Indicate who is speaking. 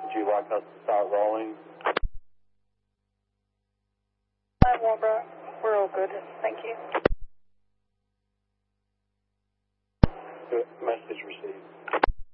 Speaker 1: would you like us to start rolling?
Speaker 2: Warmborough, we're all good. Thank you.